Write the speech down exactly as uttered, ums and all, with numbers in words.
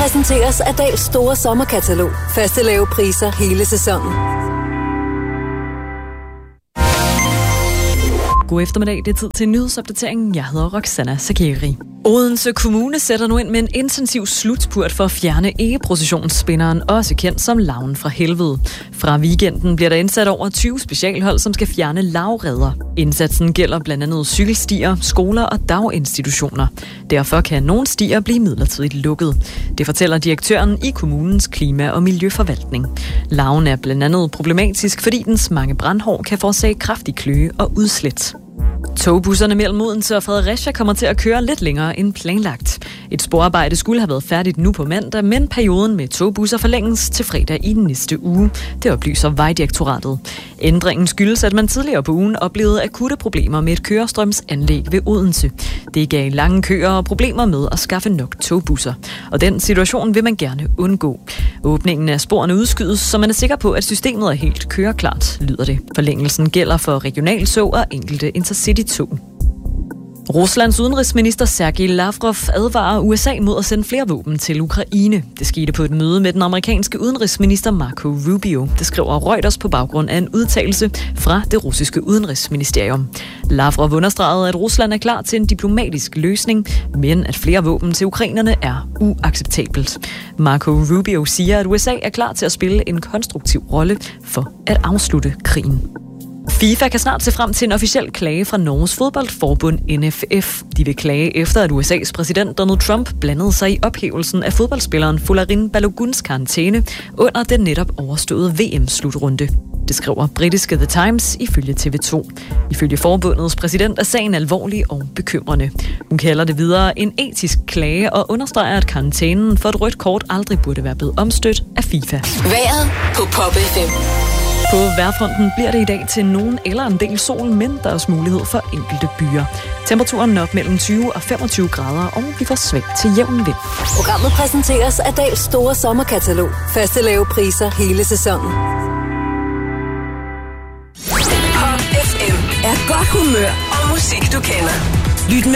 præsenteres af Dahls store sommerkatalog. Faste lave priser hele sæsonen. God eftermiddag, det er tid til nyhedsopdateringen. Jeg hedder Roxana Sakiri. Odense Kommune sætter nu ind med en intensiv slutspurt for at fjerne ikke-processionsspinderen, også kendt som Larven fra helvede. Fra weekenden bliver der indsat over tyve specialhold, som skal fjerne lavredder. Indsatsen gælder blandt andet cykelstier, skoler og daginstitutioner. Derfor kan nogle stier blive midlertidigt lukket. Det fortæller direktøren i kommunens klima- og miljøforvaltning. Larven er blandt andet problematisk, fordi dens mange brandhår kan forårsage kraftig kløe og udslæt. Togbusserne mellem Odense og Fredericia kommer til at køre lidt længere end planlagt. Et sporarbejde skulle have været færdigt nu på mandag, men perioden med togbusser forlænges til fredag i næste uge. Det oplyser Vejdirektoratet. Ændringen skyldes, at man tidligere på ugen oplevede akutte problemer med et kørestrømsanlæg ved Odense. Det gav lange køer og problemer med at skaffe nok togbusser. Og den situation vil man gerne undgå. Åbningen af sporene udskydes, så man er sikker på, at systemet er helt køreklart, lyder det. Forlængelsen gælder for regionaltog og enkelte intercity-tog. Ruslands udenrigsminister Sergej Lavrov advarer U S A mod at sende flere våben til Ukraine. Det skete på et møde med den amerikanske udenrigsminister Marco Rubio. Det skriver Reuters på baggrund af en udtalelse fra det russiske udenrigsministerium. Lavrov understregede, at Rusland er klar til en diplomatisk løsning, men at flere våben til ukrainerne er uacceptabelt. Marco Rubio siger, at U S A er klar til at spille en konstruktiv rolle for at afslutte krigen. FIFA kan snart se frem til en officiel klage fra Norges fodboldforbund N F F. De vil klage efter, at U S A's præsident Donald Trump blandede sig i ophævelsen af fodboldspilleren Folarin Baloguns karantæne under den netop overståede V M-slutrunde. Det skriver britiske The Times ifølge T V to. Ifølge forbundets præsident er sagen alvorlig og bekymrende. Hun kalder det videre en etisk klage og understreger, at karantænen for et rødt kort aldrig burde være blevet omstødt af FIFA. Vejret på Pop F M. På vejrfronten bliver det i dag til nogen eller en del sol, men der er også mulighed for enkelte byer. Temperaturen op mellem tyve og femogtyve grader, og vi får svag til jævn vind. Programmet præsenteres af Dahls store sommerkatalog. Faste lave priser hele sæsonen. Pop F M er godt humør og musik, du kender. Lyt med.